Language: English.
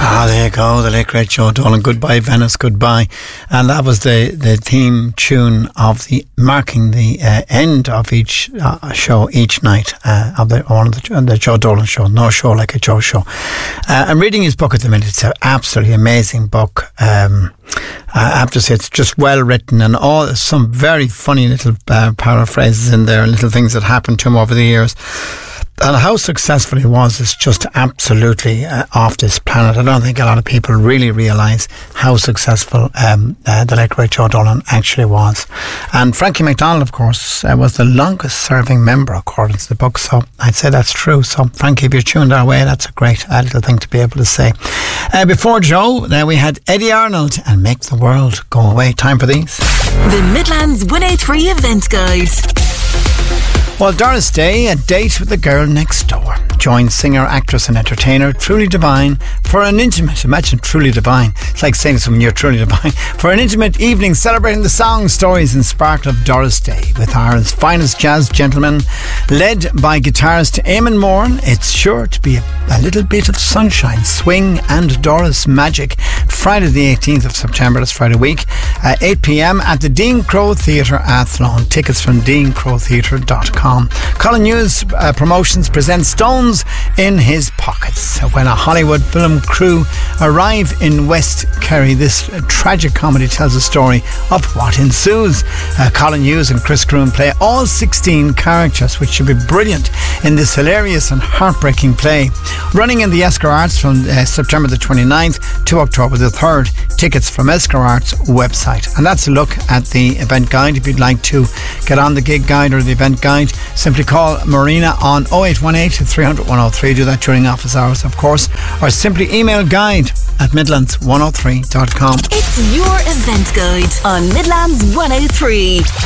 There you go, the late great Joe Dolan, Goodbye Venice, Goodbye. And that was the theme tune of marking the end of each show each night of the Joe Dolan show. No show like a Joe show. I'm reading his book at the minute. It's an absolutely amazing book. I have to say it's just well written, and some very funny little paraphrases in there and little things that happened to him over the years. And how successful he was is just absolutely off this planet. I don't think a lot of people really realise how successful the late great Joe Dolan actually was. And Frankie McDonald, of course, was the longest serving member according to the book, so I'd say that's true. So Frankie, if you're tuned our way, that's a great little thing to be able to say. Before Joe, we had Eddie Arnold and Make the World Go Away. Time for these. The Midlands 103 Event Guide. Well, Doris Day, a date with the girl next door. Join singer, actress and entertainer Truly Divine for an intimate, imagine Truly Divine, it's like saying to someone you're Truly Divine, for an intimate evening celebrating the songs, stories and spark of Doris Day with Ireland's finest jazz gentlemen, led by guitarist Eamon Moran. It's sure to be a little bit of sunshine, swing and Doris magic. Friday the 18th of September, that's Friday week, 8 p.m. at the Dean Crowe Theatre, Athlone. Tickets from deancrowtheatre.com. Colin Hughes Promotions presents Stones in His Pockets. When a Hollywood film crew arrive in West Kerry, this tragic comedy tells a story of what ensues. Colin Hughes and Chris Groom play all 16 characters, which should be brilliant in this hilarious and heartbreaking play. Running in the Esker Arts from September the 29th to October the 3rd. Tickets from Esker Arts website. And that's a look at the event guide. If you'd like to get on the gig guide or the event guide, simply call Marina on 0818 300 103. Do that during office hours, of course, or simply email guide@midlands103.com. It's your event guide on Midlands 103.